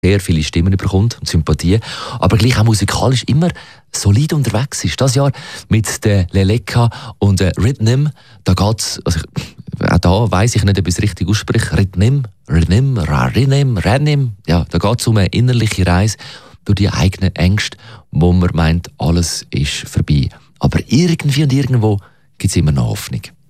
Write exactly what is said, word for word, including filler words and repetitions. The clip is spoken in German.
sehr viele Stimmen bekommt und Sympathie, aber gleich auch musikalisch immer solid unterwegs ist. Das Jahr mit der Leleka und der Rhythm, da geht's, also auch da weiss ich nicht, ob ich es richtig ausspreche, Rhythm, Rhythm, Rhythm, Rhythm, ja, da geht es um eine innerliche Reise durch die eigenen Ängste, wo man meint, alles ist vorbei. Aber irgendwie und irgendwo gibt es immer noch Hoffnung.